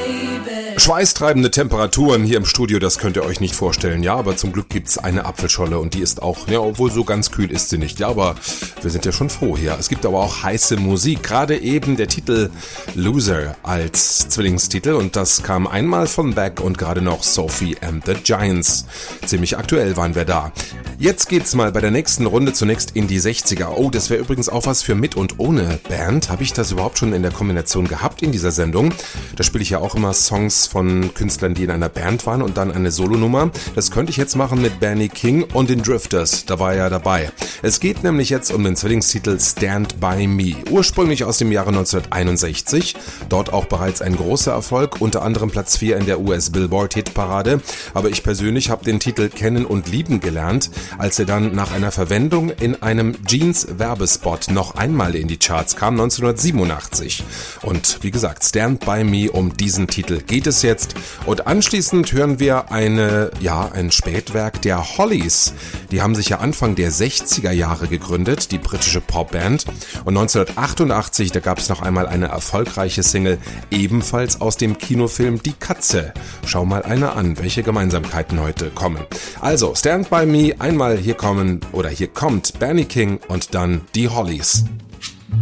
Schweißtreibende Temperaturen hier im Studio, das könnt ihr euch nicht vorstellen. Ja, aber zum Glück gibt's eine Apfelscholle und die ist auch, ja, obwohl so ganz kühl ist sie nicht. Ja, aber wir sind ja schon froh hier. Es gibt aber auch heiße Musik. Gerade eben der Titel Loser als Zwillingstitel und das kam einmal von Beck und gerade noch Sophie and the Giants. Ziemlich aktuell waren wir da. Jetzt geht's mal bei der nächsten Runde zunächst in die 60er. Oh, das wäre übrigens auch was für mit und ohne Band. Habe ich das überhaupt schon in der Kombination gehabt in dieser Sendung? Da spiele ich ja auch immer Songs von Künstlern, die in einer Band waren und dann eine Solonummer. Das könnte ich jetzt machen mit Benny King und den Drifters. Da war er dabei. Es geht nämlich jetzt um den Zwillingstitel Stand By Me. Ursprünglich aus dem Jahre 1961. Dort auch bereits ein großer Erfolg, unter anderem Platz 4 in der US-Billboard-Hitparade. Aber ich persönlich habe den Titel kennen und lieben gelernt, als er dann nach einer Verwendung in einem Jeans-Werbespot noch einmal in die Charts kam, 1987. Und wie gesagt, Stand By Me, um diesen Titel geht es jetzt. Und anschließend hören wir ein Spätwerk der Hollies. Die haben sich ja Anfang der 60er Jahre gegründet, die britische Popband. Und 1988, da gab es noch einmal eine erfolgreiche Single, ebenfalls aus dem Kinofilm Die Katze. Schau mal einer an, welche Gemeinsamkeiten heute kommen. Also, Stand By Me, hier kommt Benny King und dann die Hollies.